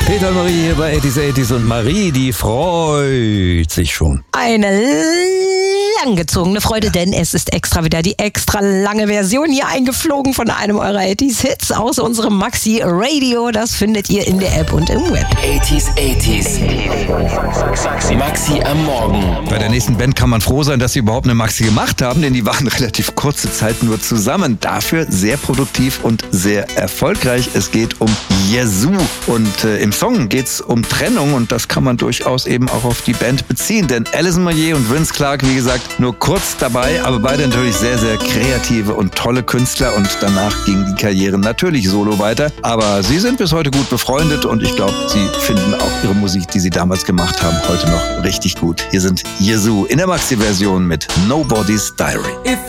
Peter und Marie hier bei 80s und Marie, die freut sich schon. Eine langgezogene Freude, denn es ist extra wieder die extra lange Version hier eingeflogen von einem eurer 80s-Hits aus unserem Maxi Radio. Das findet ihr in der App und im Web. 80s. Maxi am Morgen. Bei der nächsten Band kann man froh sein, dass sie überhaupt eine Maxi gemacht haben, denn die waren relativ kurze Zeit nur zusammen. Dafür sehr produktiv und sehr erfolgreich. Es geht um Yazoo und im Song geht's um Trennung und das kann man durchaus eben auch auf die Band beziehen, denn Alison Moyet und Vince Clarke, wie gesagt, nur kurz dabei, aber beide natürlich sehr, sehr kreative und tolle Künstler und danach ging die Karriere natürlich solo weiter, aber sie sind bis heute gut befreundet und ich glaube, sie finden auch ihre Musik, die sie damals gemacht haben, heute noch richtig gut. Hier sind Yazoo in der Maxi-Version mit Nobody's Diary.